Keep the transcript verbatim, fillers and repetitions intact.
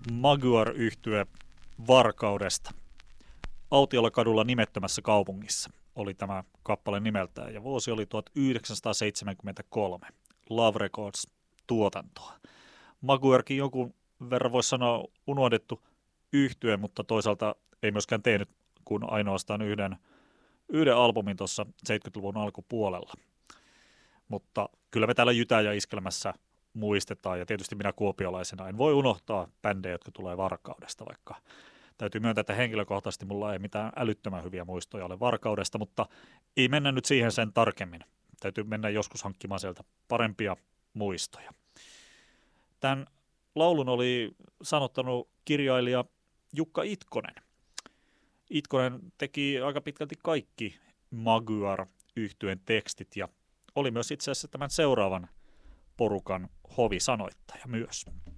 Maguire-yhtye Varkaudesta. Autiolla kadulla nimettömässä kaupungissa oli tämä kappale nimeltään, ja vuosi oli tuhatyhdeksänsataaseitsemänkymmentäkolme. Love Records tuotantoa. Maguirekin jonkun verran voisi sanoa unohdettu yhtye, mutta toisaalta ei myöskään tehnyt kuin ainoastaan yhden, yhden albumin tuossa seitsemänkymmentäluvun alkupuolella. Mutta kyllä me täällä Jytä ja Iskelmässä muistetaan, ja tietysti minä kuopiolaisena en voi unohtaa bändejä, jotka tulee Varkaudesta, vaikka täytyy myöntää, että henkilökohtaisesti mulla ei mitään älyttömän hyviä muistoja ole Varkaudesta, mutta ei mennä nyt siihen sen tarkemmin. Täytyy mennä joskus hankkimaan sieltä parempia muistoja. Tämän laulun oli sanottanut kirjailija Jukka Itkonen. Itkonen teki aika pitkälti kaikki Maguire-yhtyeen tekstit ja oli myös itse asiassa tämän seuraavan porukan hovisanoittaja myös.